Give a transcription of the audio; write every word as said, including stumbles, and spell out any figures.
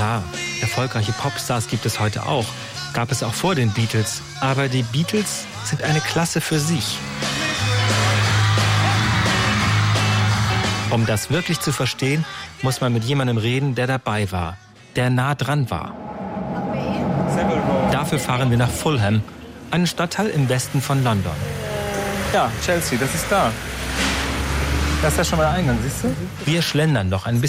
Klar, erfolgreiche Popstars gibt es heute auch. Gab es auch vor den Beatles. Aber die Beatles sind eine Klasse für sich. Um das wirklich zu verstehen, muss man mit jemandem reden, der dabei war, der nah dran war. Dafür fahren wir nach Fulham, einen Stadtteil im Westen von London. Ja, Chelsea, das ist da. Das ist ja schon mal der Eingang, siehst du? Wir schlendern noch ein bisschen